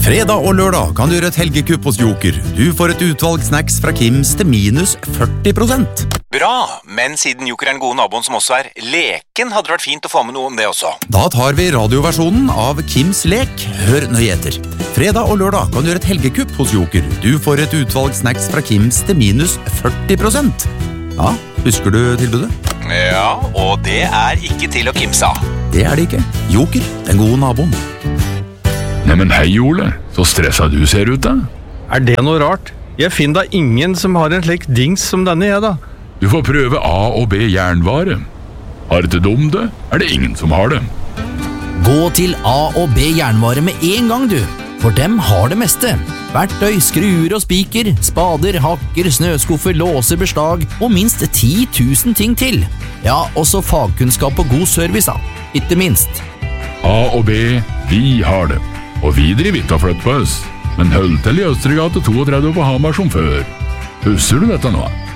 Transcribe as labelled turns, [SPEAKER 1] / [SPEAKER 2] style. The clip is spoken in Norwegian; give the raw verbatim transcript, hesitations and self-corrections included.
[SPEAKER 1] Fredag og lørdag kan du gjøre et helgekupp hos Joker. Du får et utvalg snacks fra Kims til minus førti prosent.
[SPEAKER 2] Bra, men siden Joker er den gode naboen som også er leken, hadde det vært fint å få med noe om det også.
[SPEAKER 1] Da tar vi radioversjonen av Kims lek. Hør nøye etter. Fredag og lørdag kan du gjøre et helgekupp hos Joker. Du får et utvalg snacks fra Kims til minus førti prosent. Ja, husker du tilbudet?
[SPEAKER 2] Ja, og det er ikke til å kimse av.
[SPEAKER 1] Det er det ikke. Joker, den gode naboen.
[SPEAKER 3] Neimen hei Ole, så stressa du ser ut da.
[SPEAKER 4] Er det noe rart? Jeg finner da ingen som har en slik dings som denne jeg da.
[SPEAKER 3] Du får prøve A og B jernvare. Har ikke dum det, er det ingen som har det.
[SPEAKER 5] Gå til A og B jernvare med en gang du, for dem har det meste. Verktøy, skruer og spiker, spader, hakker, snøskuffer, låser, beslag og minst ti tusen ting til. Ja, også fagkunnskap og god service da, ikke minst.
[SPEAKER 3] A og B, vi har det. Og vi driver ikke å flytte på oss, men hold til i Østregate trettito på Hamar som før. Husker du dette nå?